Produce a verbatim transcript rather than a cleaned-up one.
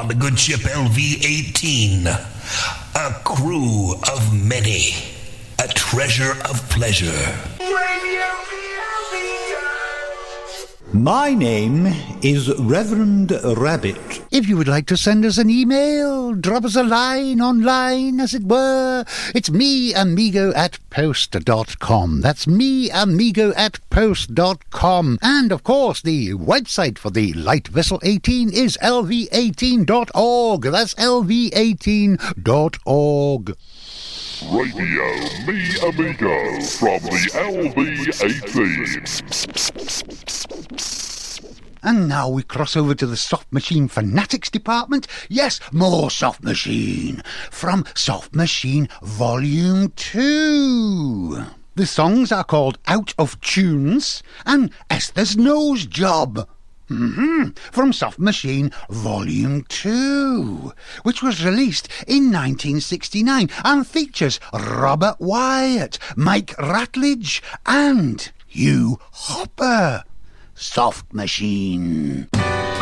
the good ship L V eighteen. A crew of many. A treasure of pleasure. My name is Reverend Rabbit. If you would like to send us an email, drop us a line online, as it were, it's me amigo at post dot com. That's me amigo at post dot com. And, of course, the website for the Light Vessel eighteen is L V eighteen dot org. That's L V eighteen dot org. Radio Me Amigo from the L V eighteen. And now we cross over to the Soft Machine Fanatics department. Yes, more Soft Machine from Soft Machine Volume two. The songs are called Out of Tunes and Esther's Nose Job. Mm-hmm. From Soft Machine Volume two, which was released in nineteen sixty-nine and features Robert Wyatt, Mike Ratledge and Hugh Hopper. Soft Machine.